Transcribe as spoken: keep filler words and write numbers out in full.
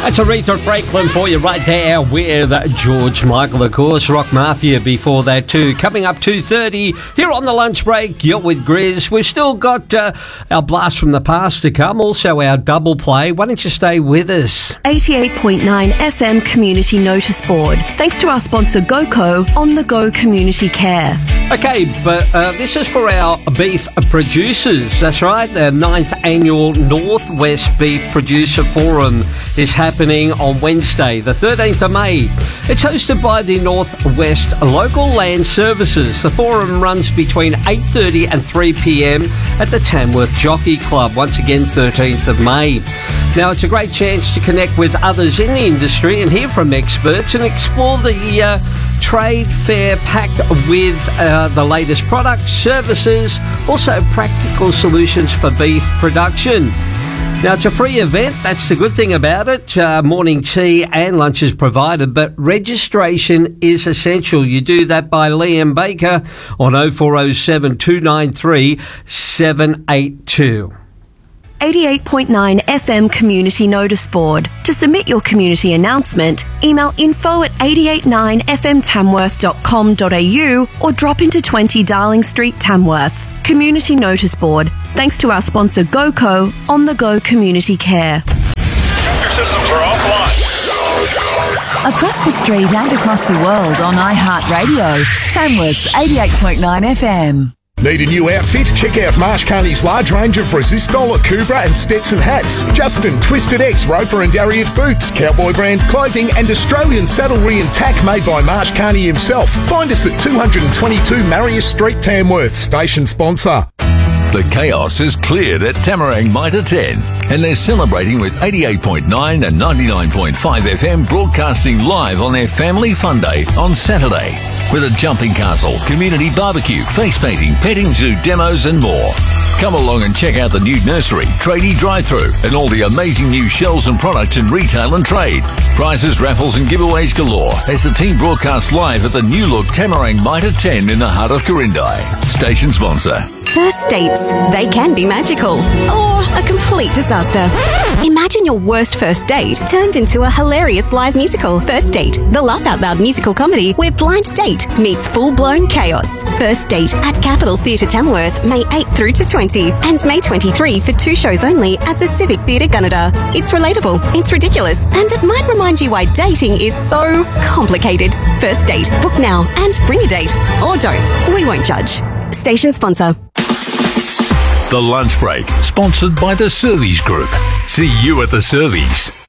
That's Aretha Franklin for you right there with George Michael, of course. Rock Mafia before that too. Coming up two thirty here on the lunch break. You're with Grizz. We've still got uh, our blast from the past to come. Also our double play. Why don't you stay with us? eighty-eight point nine F M Community Notice Board. Thanks to our sponsor GoCo on the Go Community Care. Okay, but uh, this is for our beef producers. That's right. The ninth annual Northwest Beef Producer Forum is happening on Wednesday, the thirteenth of May. It's hosted by the Northwest Local Land Services. The forum runs between eight thirty and three p.m. at the Tamworth Jockey Club. Once again, thirteenth of May. Now, it's a great chance to connect with others in the industry and hear from experts and explore the uh, trade fair packed with uh, the latest products, services, also practical solutions for beef production. Now, it's a free event. That's the good thing about it. Uh, morning tea and lunch is provided, but registration is essential. You do that by Liam Baker on oh four oh seven, two nine three, seven eight two. eighty-eight point nine F M Community Notice Board. To submit your community announcement, email info at eight eight nine f m tamworth dot com dot a u or drop into twenty Darling Street, Tamworth. Community Notice Board. Thanks to our sponsor GoCo on the Go Community Care. Your systems are offline. Across the street and across the world on iHeartRadio. Tamworth's eighty-eight point nine F M. Need a new outfit? Check out Marsh Carney's large range of Resistol, Akubra and Stetson hats. Justin, Twisted X, Roper and Ariat boots, Cowboy brand clothing and Australian saddlery and tack made by Marsh Carney himself. Find us at two twenty-two Marius Street, Tamworth. Station sponsor. The chaos is cleared at Tamarang Mitre ten, and they're celebrating with eighty-eight point nine and ninety-nine point five F M broadcasting live on their Family Fun Day on Saturday, with a jumping castle, community barbecue, face painting, petting zoo demos and more. Come along and check out the new nursery, tradie drive-through, and all the amazing new shelves and products in retail and trade. Prizes, raffles and giveaways galore as the team broadcasts live at the new look Tamarang Mitre ten in the heart of Corindai. Station sponsor. First dates, they can be magical or a complete disaster. Imagine your worst first date turned into a hilarious live musical. First Date, the laugh out loud musical comedy where blind date meets full-blown chaos. First Date at Capitol Theatre Tamworth, May eighth through to twentieth and May twenty-third for two shows only at the Civic Theatre Gunnedah. It's relatable, it's ridiculous, and it might remind you why dating is so complicated. First Date, book now and bring a date. Or don't, we won't judge. Station sponsor. The Lunch Break, sponsored by the Servies Group. See you at the Servies.